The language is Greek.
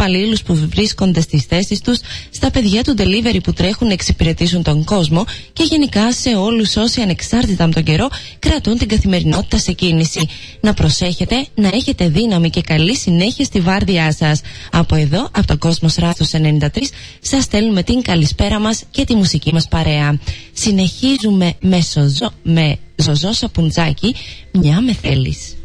υπαλλήλους που βρίσκονται στις θέσεις τους, στα παιδιά του delivery που τρέχουν να εξυπηρετήσουν τον κόσμο και γενικά σε όλους όσοι ανεξάρτητα από τον καιρό κρατούν την καθημερινότητα σε κίνηση. Να προσέχετε, να έχετε δύναμη και καλή συνέχεια στη βάρδιά σας. Από εδώ, από το Κόσμος Ράθους 93, σας στέλνουμε την καλησπέρα μας και τη μουσική μας παρέα. Συνεχίζουμε με Ζωζό Σαπουτζάκη, μια με θέλεις.